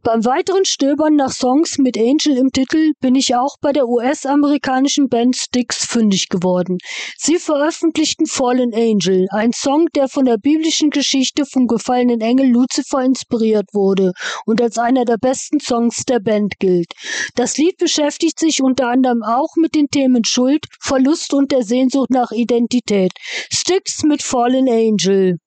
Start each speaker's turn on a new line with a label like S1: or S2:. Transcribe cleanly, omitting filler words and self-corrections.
S1: Beim weiteren Stöbern nach Songs mit Angel im Titel bin ich auch bei der US-amerikanischen Band Styx fündig geworden. Sie veröffentlichten Fallen Angel, ein Song, der von der biblischen Geschichte vom gefallenen Engel Luzifer inspiriert wurde und als einer der besten Songs der Band gilt. Das Lied beschäftigt sich unter anderem auch mit den Themen Schuld, Verlust und der Sehnsucht nach Identität. Styx mit Fallen Angel.